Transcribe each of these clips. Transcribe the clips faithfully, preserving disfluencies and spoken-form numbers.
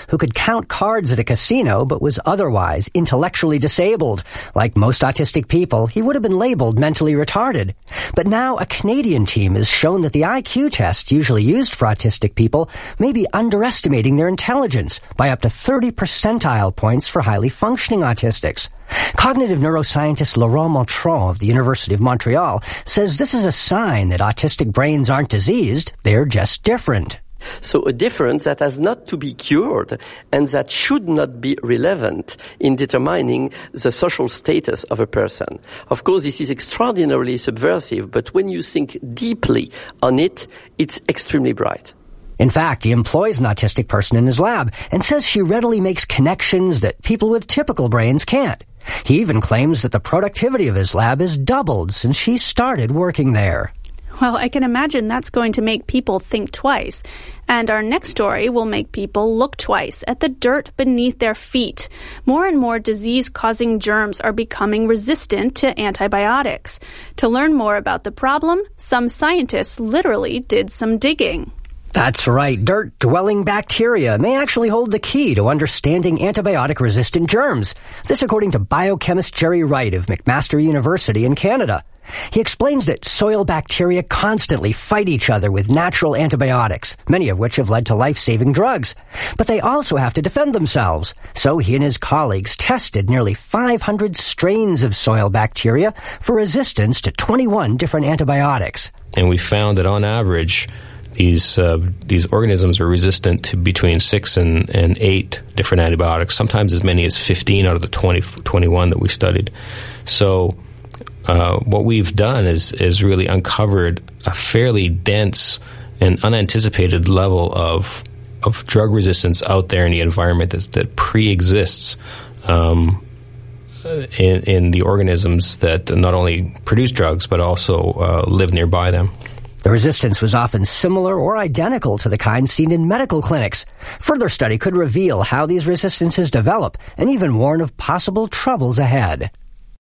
who could count cards at a casino but was otherwise intellectually disabled. Like most autistic people, he would have been labeled mentally retarded. But now a Canadian team has shown that the I Q tests usually used for autistic people may be underestimating their intelligence by up to thirty percentile points for highly functioning autistics. Cognitive neuroscientist Laurent Montron of the University of Montreal says this is a sign that autistic brains aren't diseased, they're just different. So a difference that has not to be cured and that should not be relevant in determining the social status of a person. Of course, this is extraordinarily subversive, but when you think deeply on it, it's extremely bright. In fact, he employs an autistic person in his lab and says she readily makes connections that people with typical brains can't. He even claims that the productivity of his lab has doubled since she started working there. Well, I can imagine that's going to make people think twice. And our next story will make people look twice at the dirt beneath their feet. More and more disease-causing germs are becoming resistant to antibiotics. To learn more about the problem, some scientists literally did some digging. That's right. Dirt-dwelling bacteria may actually hold the key to understanding antibiotic-resistant germs. This according to biochemist Jerry Wright of McMaster University in Canada. He explains that soil bacteria constantly fight each other with natural antibiotics, many of which have led to life-saving drugs. But they also have to defend themselves. So he and his colleagues tested nearly five hundred strains of soil bacteria for resistance to twenty-one different antibiotics. And we found that on average, These uh, these organisms are resistant to between six and, and eight different antibiotics, sometimes as many as fifteen out of the twenty, twenty-one that we studied. So uh, what we've done is, is really uncovered a fairly dense and unanticipated level of of drug resistance out there in the environment that, that pre-exists um, in, in the organisms that not only produce drugs but also uh, live nearby them. The resistance was often similar or identical to the kind seen in medical clinics. Further study could reveal how these resistances develop and even warn of possible troubles ahead.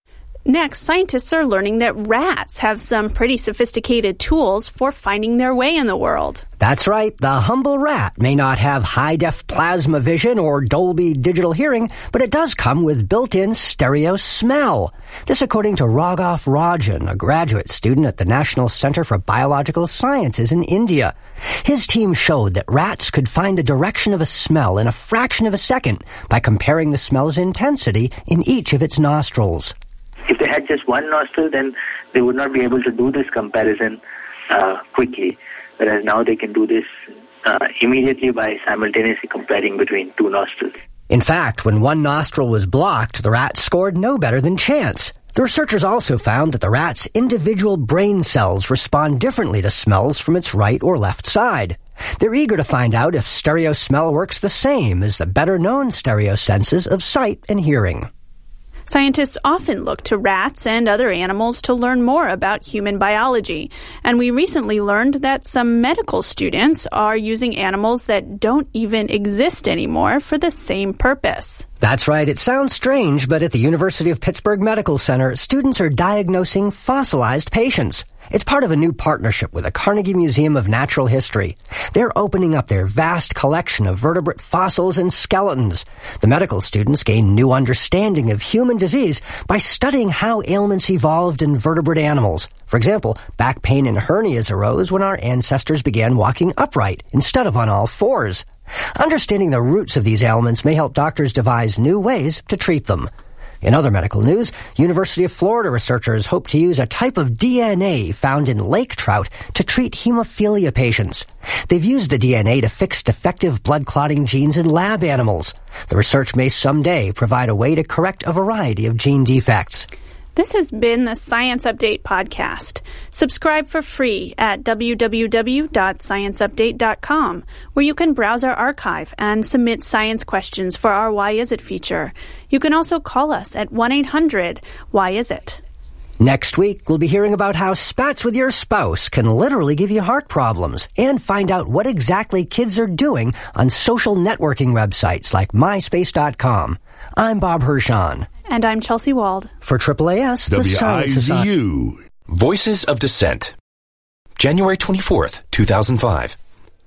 Next, scientists are learning that rats have some pretty sophisticated tools for finding their way in the world. That's right. The humble rat may not have high-def plasma vision or Dolby digital hearing, but it does come with built-in stereo smell. This according to Raghav Rajan, a graduate student at the National Center for Biological Sciences in India. His team showed that rats could find the direction of a smell in a fraction of a second by comparing the smell's intensity in each of its nostrils. If they had just one nostril, then they would not be able to do this comparison uh, quickly, whereas now they can do this uh, immediately by simultaneously comparing between two nostrils. In fact, when one nostril was blocked, the rat scored no better than chance. The researchers also found that the rat's individual brain cells respond differently to smells from its right or left side. They're eager to find out if stereo smell works the same as the better-known stereo senses of sight and hearing. Scientists often look to rats and other animals to learn more about human biology, and we recently learned that some medical students are using animals that don't even exist anymore for the same purpose. That's right. It sounds strange, but at the University of Pittsburgh Medical Center, students are diagnosing fossilized patients. It's part of a new partnership with the Carnegie Museum of Natural History. They're opening up their vast collection of vertebrate fossils and skeletons. The medical students gain new understanding of human disease by studying how ailments evolved in vertebrate animals. For example, back pain and hernias arose when our ancestors began walking upright instead of on all fours. Understanding the roots of these ailments may help doctors devise new ways to treat them. In other medical news, University of Florida researchers hope to use a type of D N A found in lake trout to treat hemophilia patients. They've used the D N A to fix defective blood clotting genes in lab animals. The research may someday provide a way to correct a variety of gene defects. This has been the Science Update podcast. Subscribe for free at w w w dot science update dot com, where you can browse our archive and submit science questions for our Why Is It feature. You can also call us at one eight hundred why is it. Next week, we'll be hearing about how spats with your spouse can literally give you heart problems and find out what exactly kids are doing on social networking websites like my space dot com. I'm Bob Hirshon. And I'm Chelsea Wald. For Triple A S, the Science Society. Voices of Dissent. January twenty-fourth, two thousand five.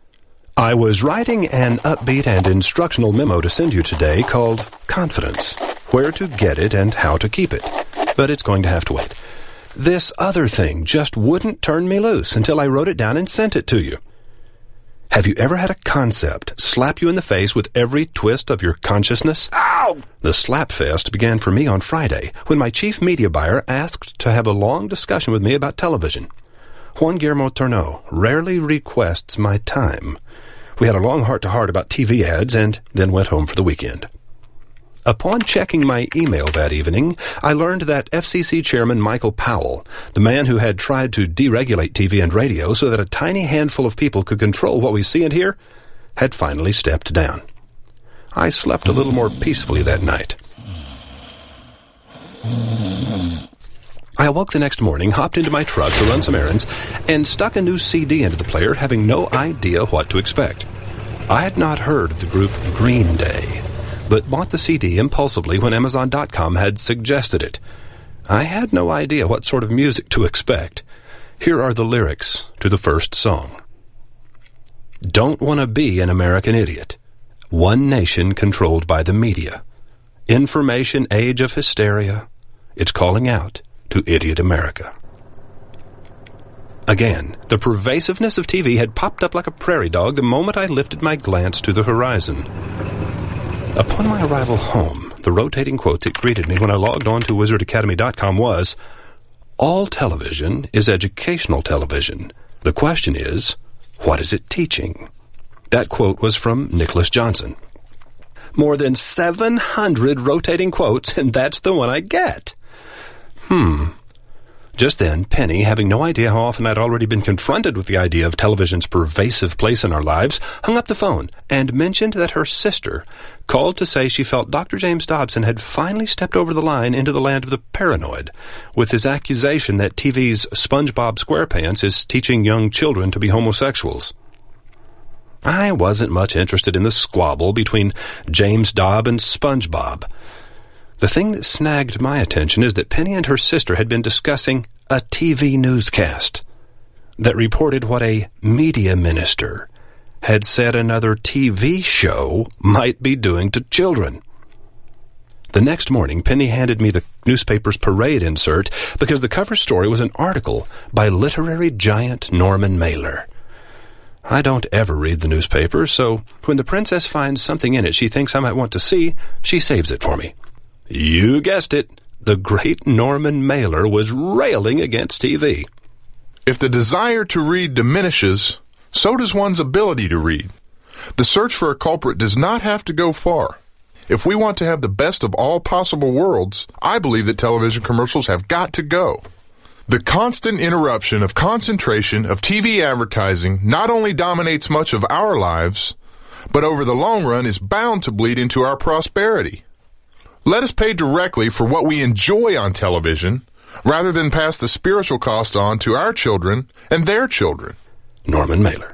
I was writing an upbeat and instructional memo to send you today called Confidence, where to get it and how to keep it. But it's going to have to wait. This other thing just wouldn't turn me loose until I wrote it down and sent it to you. Have you ever had a concept slap you in the face with every twist of your consciousness? Ow! The slapfest began for me on Friday when my chief media buyer asked to have a long discussion with me about television. Juan Guillermo Tornó rarely requests my time. We had a long heart-to-heart about T V ads and then went home for the weekend. Upon checking my email that evening, I learned that F C C Chairman Michael Powell, the man who had tried to deregulate T V and radio so that a tiny handful of people could control what we see and hear, had finally stepped down. I slept a little more peacefully that night. I awoke the next morning, hopped into my truck to run some errands, and stuck a new C D into the player, having no idea what to expect. I had not heard of the group Green Day, but bought the C D impulsively when Amazon dot com had suggested it. I had no idea what sort of music to expect. Here are the lyrics to the first song. Don't want to be an American idiot. One nation controlled by the media. Information age of hysteria. It's calling out to idiot America. Again, the pervasiveness of T V had popped up like a prairie dog the moment I lifted my glance to the horizon. Upon my arrival home, the rotating quote that greeted me when I logged on to Wizard Academy dot com was, all television is educational television. The question is, what is it teaching? That quote was from Nicholas Johnson. More than seven hundred rotating quotes, and that's the one I get. Hmm. Just then, Penny, having no idea how often I'd already been confronted with the idea of television's pervasive place in our lives, hung up the phone and mentioned that her sister called to say she felt Doctor James Dobson had finally stepped over the line into the land of the paranoid, with his accusation that T V's SpongeBob SquarePants is teaching young children to be homosexuals. I wasn't much interested in the squabble between James Dobb and SpongeBob. The thing that snagged my attention is that Penny and her sister had been discussing a T V newscast that reported what a media minister had said another T V show might be doing to children. The next morning, Penny handed me the newspaper's parade insert because the cover story was an article by literary giant Norman Mailer. I don't ever read the newspaper, so when the princess finds something in it she thinks I might want to see, she saves it for me. You guessed it. The great Norman Mailer was railing against T V. If the desire to read diminishes, so does one's ability to read. The search for a culprit does not have to go far. If we want to have the best of all possible worlds, I believe that television commercials have got to go. The constant interruption of concentration of T V advertising not only dominates much of our lives, but over the long run is bound to bleed into our prosperity. Let us pay directly for what we enjoy on television, rather than pass the spiritual cost on to our children and their children. Norman Mailer.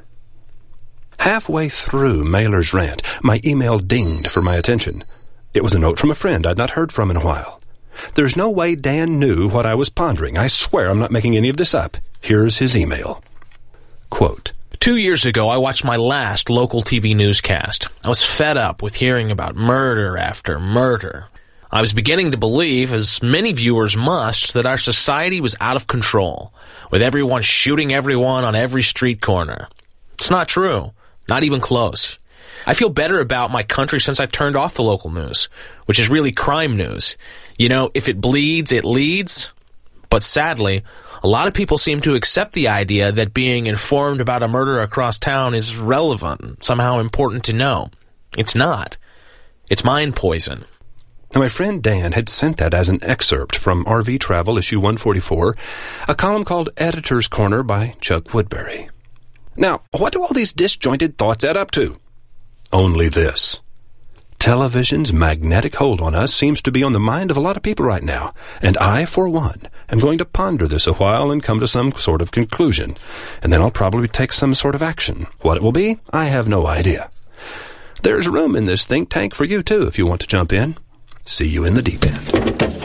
Halfway through Mailer's rant, my email dinged for my attention. It was a note from a friend I'd not heard from in a while. There's no way Dan knew what I was pondering. I swear I'm not making any of this up. Here's his email. Quote, Two years ago, I watched my last local T V newscast. I was fed up with hearing about murder after murder. I was beginning to believe, as many viewers must, that our society was out of control, with everyone shooting everyone on every street corner. It's not true. Not even close. I feel better about my country since I turned off the local news, which is really crime news. You know, if it bleeds, it leads. But sadly, a lot of people seem to accept the idea that being informed about a murder across town is relevant, somehow important to know. It's not. It's mind poison. Now, my friend Dan had sent that as an excerpt from R V Travel, issue one forty-four, a column called Editor's Corner by Chuck Woodbury. Now, what do all these disjointed thoughts add up to? Only this. Television's magnetic hold on us seems to be on the mind of a lot of people right now, and I, for one, am going to ponder this a while and come to some sort of conclusion, and then I'll probably take some sort of action. What it will be, I have no idea. There's room in this think tank for you, too, if you want to jump in. See you in the deep end.